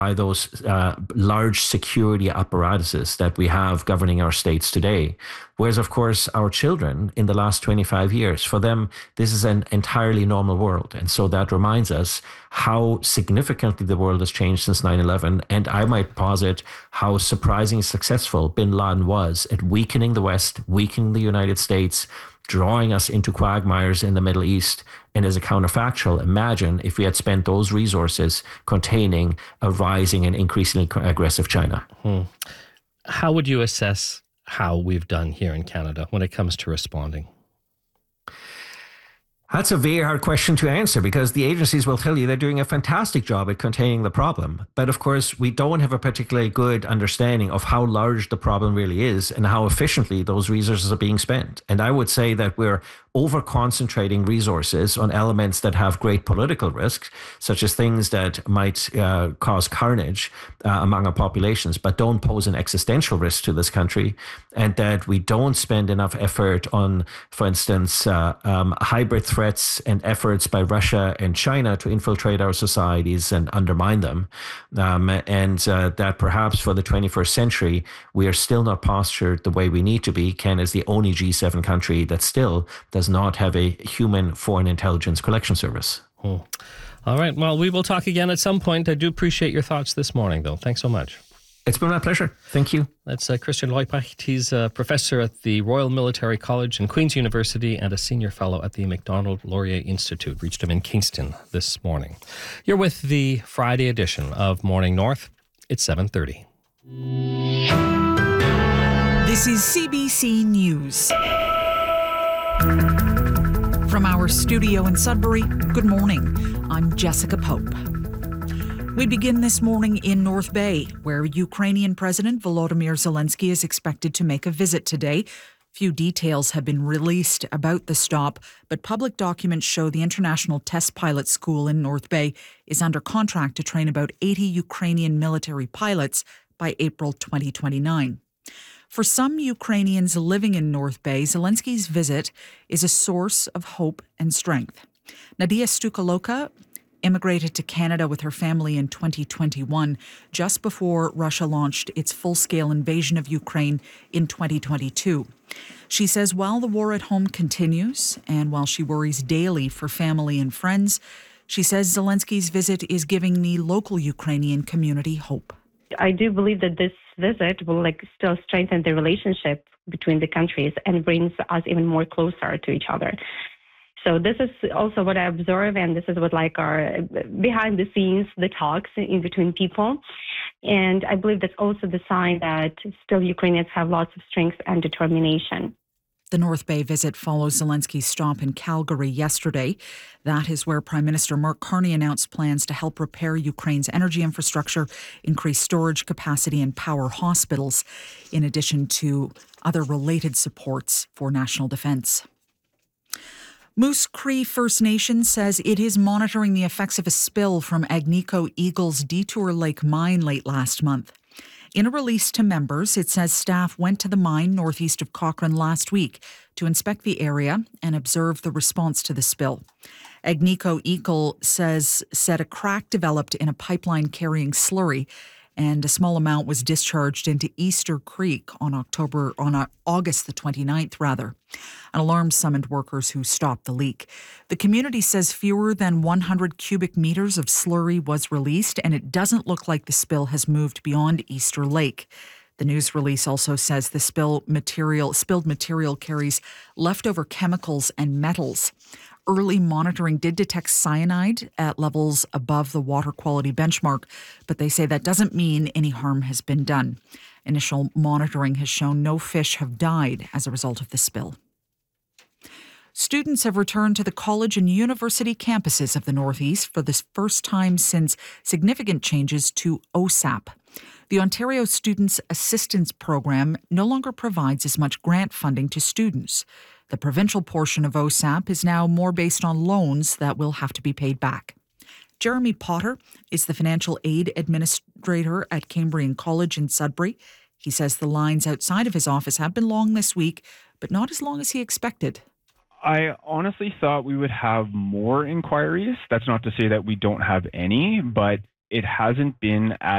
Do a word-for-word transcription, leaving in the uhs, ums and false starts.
by those uh, large security apparatuses that we have governing our states today. Whereas, of course, our children in the last twenty-five years, for them, this is an entirely normal world. And so that reminds us how significantly the world has changed since nine eleven. And I might posit how surprisingly successful bin Laden was at weakening the West, weakening the United States, drawing us into quagmires in the Middle East. And as a counterfactual, imagine if we had spent those resources containing a rising and increasingly aggressive China. Hmm. How would you assess how we've done here in Canada when it comes to responding? That's a very hard question to answer, because the agencies will tell you they're doing a fantastic job at containing the problem. But of course, we don't have a particularly good understanding of how large the problem really is and how efficiently those resources are being spent. And I would say that we're over concentrating resources on elements that have great political risks, such as things that might uh, cause carnage uh, among our populations, but don't pose an existential risk to this country, and that we don't spend enough effort on, for instance, uh, um, hybrid threats and efforts by Russia and China to infiltrate our societies and undermine them, um, and uh, that perhaps for the twenty-first century, we are still not postured the way we need to be. Canada is the only G seven country that still does not have a human foreign intelligence collection service. Hmm. All right. Well, we will talk again at some point. I do appreciate your thoughts this morning, though. Thanks so much. It's been my pleasure. Thank you. That's uh, Christian Leuprecht. He's a professor at the Royal Military College and Queen's University and a senior fellow at the Macdonald Laurier Institute. Reached him in Kingston this morning. You're with the Friday edition of Morning North. It's seven thirty. This is C B C News. From our studio in Sudbury, good morning. I'm Jessica Pope. We begin this morning in North Bay, where Ukrainian President Volodymyr Zelensky is expected to make a visit today. Few details have been released about the stop, but public documents show the International Test Pilot School in North Bay is under contract to train about eighty Ukrainian military pilots by April twenty twenty-nine. For some Ukrainians living in North Bay, Zelensky's visit is a source of hope and strength. Nadia Stukaloka immigrated to Canada with her family in twenty twenty-one, just before Russia launched its full-scale invasion of Ukraine in twenty twenty-two. She says while the war at home continues, and while she worries daily for family and friends, she says Zelensky's visit is giving the local Ukrainian community hope. I do believe that this visit will like still strengthen the relationship between the countries and brings us even more closer to each other. So this is also what I observe, and this is what like our behind the scenes, the talks in between people. And I believe that's also the sign that still Ukrainians have lots of strength and determination. The North Bay visit follows Zelensky's stop in Calgary yesterday. That is where Prime Minister Mark Carney announced plans to help repair Ukraine's energy infrastructure, increase storage capacity and power hospitals, in addition to other related supports for national defence. Moose Cree First Nation says it is monitoring the effects of a spill from Agnico Eagle's Detour Lake mine late last month. In a release to members, it says staff went to the mine northeast of Cochrane last week to inspect the area and observe the response to the spill. Agnico Eagle says said a crack developed in a pipeline carrying slurry, and a small amount was discharged into Easter Creek on October on August the twenty-ninth, rather. An alarm summoned workers who stopped the leak. The community says fewer than one hundred cubic meters of slurry was released, and it doesn't look like the spill has moved beyond Easter Lake. The news release also says the spill material, spilled material carries leftover chemicals and metals. Early monitoring did detect cyanide at levels above the water quality benchmark, but they say that doesn't mean any harm has been done. Initial monitoring has shown no fish have died as a result of the spill. Students have returned to the college and university campuses of the Northeast for the first time since significant changes to O S A P. The Ontario Students Assistance Program no longer provides as much grant funding to students. The provincial portion of O S A P is now more based on loans that will have to be paid back. Jeremy Potter is the financial aid administrator at Cambrian College in Sudbury. He says the lines outside of his office have been long this week, but not as long as he expected. I honestly thought we would have more inquiries. That's not to say that we don't have any, but it hasn't been as